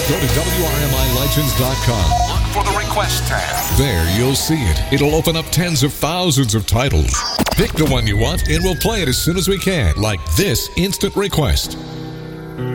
Go to WRMILegends.com. Look for the Request tab. There, you'll see it. It'll open up tens of thousands of titles. Pick the one you want, and we'll play it as soon as we can, like this instant request.